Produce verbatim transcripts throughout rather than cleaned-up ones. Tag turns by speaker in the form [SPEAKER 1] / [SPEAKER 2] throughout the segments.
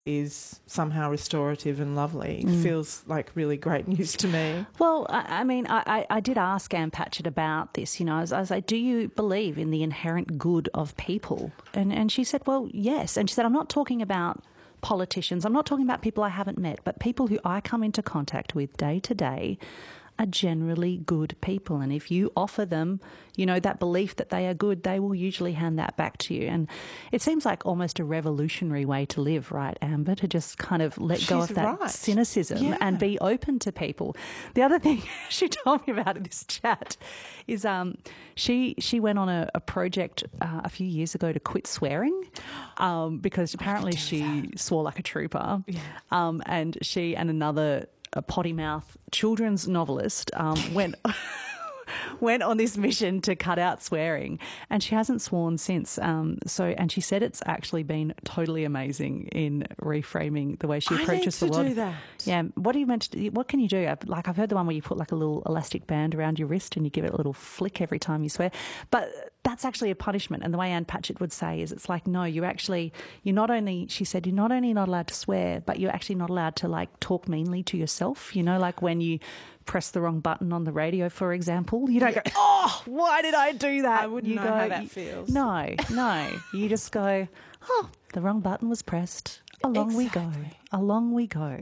[SPEAKER 1] is somehow restorative and lovely. Mm. Feels like really great news to me.
[SPEAKER 2] Well, I, I mean, I, I did ask Ann Patchett about this. You know, I was, I was like, do you believe in the inherent good of people? And, and she said, well, yes. And she said, I'm not talking about politicians. I'm not talking about people I haven't met, but people who I come into contact with day to day are generally good people. And if you offer them, you know, that belief that they are good, they will usually hand that back to you. And it seems like almost a revolutionary way to live, right, Amber, to just kind of let
[SPEAKER 1] She's
[SPEAKER 2] go of that
[SPEAKER 1] right.
[SPEAKER 2] cynicism
[SPEAKER 1] yeah.
[SPEAKER 2] and be open to people. The other thing she told me about in this chat is um, she she went on a, a project uh, a few years ago to quit swearing um, because apparently she that. swore like a trooper.
[SPEAKER 1] Yeah.
[SPEAKER 2] Um, and she and another a potty mouth children's novelist um, went went on this mission to cut out swearing, and she hasn't sworn since. Um, so, and she said it's actually been totally amazing in reframing the way she approaches
[SPEAKER 1] I
[SPEAKER 2] the
[SPEAKER 1] need to
[SPEAKER 2] world.
[SPEAKER 1] do that.
[SPEAKER 2] Yeah. What do you meant? To, what can you do? Like I've heard the one where you put like a little elastic band around your wrist and you give it a little flick every time you swear, but that's actually a punishment. And the way Ann Patchett would say is it's like, no, you actually, you're not only, she said, you're not only not allowed to swear, but you're actually not allowed to like talk meanly to yourself. You know, like when you press the wrong button on the radio, for example, you don't go, oh, why did I do that?
[SPEAKER 1] I wouldn't
[SPEAKER 2] you
[SPEAKER 1] know
[SPEAKER 2] go,
[SPEAKER 1] how that feels.
[SPEAKER 2] No, no. You just go, oh, the wrong button was pressed. Along
[SPEAKER 1] exactly.
[SPEAKER 2] we go. Along we go.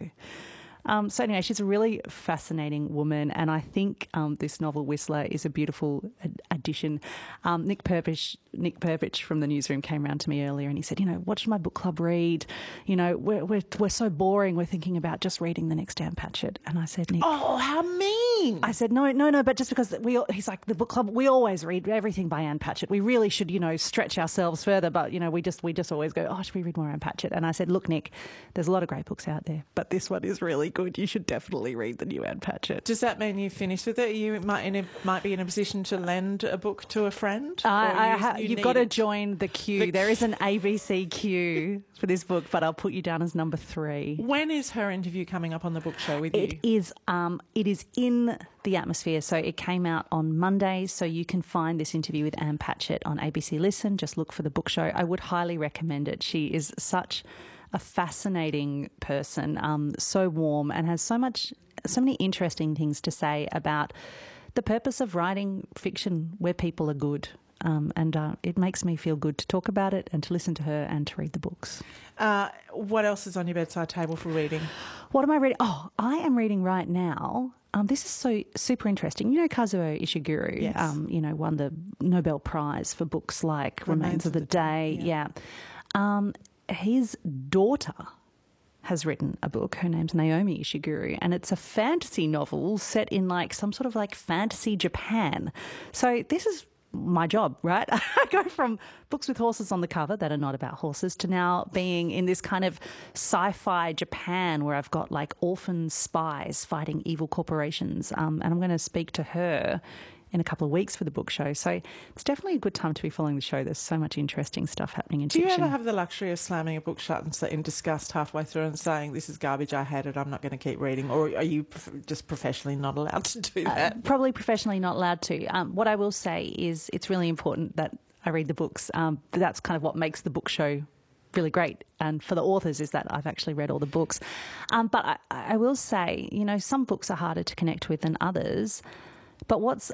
[SPEAKER 2] Um, so anyway, she's a really fascinating woman, and I think um, this novel Whistler is a beautiful ad- addition. Um, Nick Purpich, Nick Purpich from the newsroom came around to me earlier, and he said, "You know, what should my book club read? You know, we're we're we're so boring. We're thinking about just reading the next Ann Patchett." And I said, "Nick,
[SPEAKER 1] oh, how mean!"
[SPEAKER 2] I said, "No, no, no." But just because we, he's like the book club, we always read everything by Ann Patchett. We really should, you know, stretch ourselves further. But you know, we just we just always go, "Oh, should we read more Ann Patchett?" And I said, "Look, Nick, there's a lot of great books out there, but this one is really good. You should definitely read the new Ann Patchett."
[SPEAKER 1] Does that mean you've finished with it? You might in a, might be in a position to lend a book to a friend.
[SPEAKER 2] Uh, I
[SPEAKER 1] you,
[SPEAKER 2] ha-
[SPEAKER 1] you
[SPEAKER 2] you've got to
[SPEAKER 1] it?
[SPEAKER 2] join the queue.
[SPEAKER 1] The
[SPEAKER 2] there is an A B C queue for this book, but I'll put you down as number three.
[SPEAKER 1] When is her interview coming up on the book show with you?
[SPEAKER 2] It is. Um, it is in the atmosphere. So it came out on Monday. So you can find this interview with Ann Patchett on A B C Listen. Just look for the book show. I would highly recommend it. She is such a fascinating person, um, so warm, and has so much, so many interesting things to say about the purpose of writing fiction where people are good. Um, and uh, it makes me feel good to talk about it and to listen to her and to read the books.
[SPEAKER 1] Uh, what else is on your bedside table for reading?
[SPEAKER 2] What am I reading? Oh, I am reading right now. Um, this is so super interesting. You know, Kazuo Ishiguro,
[SPEAKER 1] yes.
[SPEAKER 2] um, you know, won the Nobel Prize for books like Remains, Remains of the, the Day. Day. Yeah. yeah. Um, his daughter has written a book. Her name's Naomi Ishiguro, and it's a fantasy novel set in like some sort of like fantasy Japan. So this is my job, right? I go from books with horses on the cover that are not about horses to now being in this kind of sci-fi Japan where I've got like orphan spies fighting evil corporations. Um, and I'm going to speak to her in a couple of weeks for the book show. So it's definitely a good time to be following the show. There's so much interesting stuff happening in
[SPEAKER 1] Do
[SPEAKER 2] fiction.
[SPEAKER 1] you ever have the luxury of slamming a book shut and so- in disgust halfway through and saying, this is garbage, I hate it, I'm not going to keep reading? Or are you prof- just professionally not allowed to do that?
[SPEAKER 2] Uh, probably professionally not allowed to. Um, what I will say is it's really important that I read the books. Um, that's kind of what makes the book show really great. And for the authors is that I've actually read all the books. Um, but I, I will say, you know, some books are harder to connect with than others. But what's